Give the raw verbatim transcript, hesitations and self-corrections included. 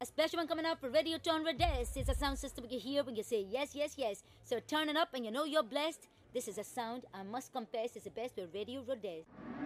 special one coming out for Radio Tone Rhodes. It's a sound system you hear when you say yes, yes, yes. So turn it up and you know you're blessed. This is a sound I must confess is the best with Radio Rhodes.